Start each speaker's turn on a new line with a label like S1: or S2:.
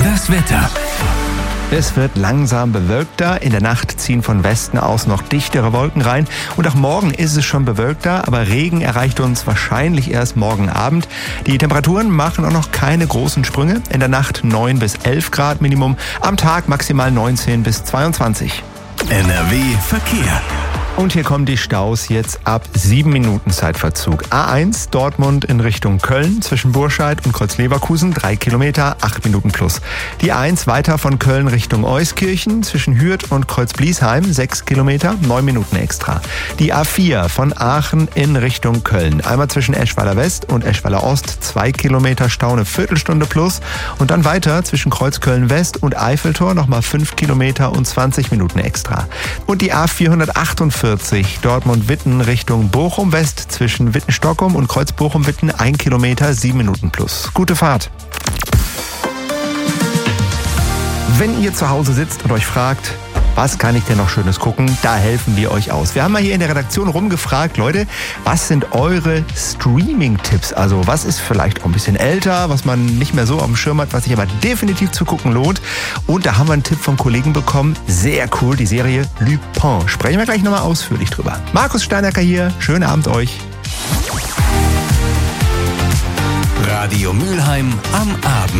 S1: Das Wetter.
S2: Es wird langsam bewölkter. In der Nacht ziehen von Westen aus noch dichtere Wolken rein. Und auch morgen ist es schon bewölkter, aber Regen erreicht uns wahrscheinlich erst morgen Abend. Die Temperaturen machen auch noch keine großen Sprünge. In der Nacht 9 bis 11 Grad Minimum, am Tag maximal 19 bis 22.
S1: NRW Verkehr.
S2: Und hier kommen die Staus jetzt ab 7 Minuten Zeitverzug. A1 Dortmund in Richtung Köln zwischen Burscheid und Kreuz-Leverkusen 3 Kilometer, 8 Minuten plus. Die A1 weiter von Köln Richtung Euskirchen zwischen Hürth und Kreuz-Bliesheim 6 Kilometer, 9 Minuten extra. Die A4 von Aachen in Richtung Köln. Einmal zwischen Eschweiler West und Eschweiler Ost 2 Kilometer Stau, eine Viertelstunde plus. Und dann weiter zwischen Kreuzköln West und Eiffeltor nochmal 5 Kilometer und 20 Minuten extra. Und die A448 Dortmund-Witten Richtung Bochum-West zwischen Witten-Stockholm und Kreuz-Bochum-Witten 1 Kilometer, 7 Minuten plus. Gute Fahrt. Wenn ihr zu Hause sitzt und euch fragt, was kann ich denn noch Schönes gucken? Da helfen wir euch aus. Wir haben mal hier in der Redaktion rumgefragt, Leute, was sind eure Streaming-Tipps? Also was ist vielleicht auch ein bisschen älter, was man nicht mehr so auf dem Schirm hat, was sich aber definitiv zu gucken lohnt. Und da haben wir einen Tipp vom Kollegen bekommen. Sehr cool, die Serie Lupin. Sprechen wir gleich nochmal ausführlich drüber. Markus Steinacker hier, schönen Abend euch.
S1: Radio Mülheim am Abend.